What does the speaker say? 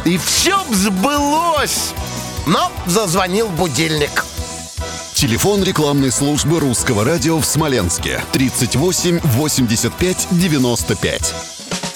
и все б сбылось. Но зазвонил будильник. Телефон рекламной службы Русского радио в Смоленске 38 85 95.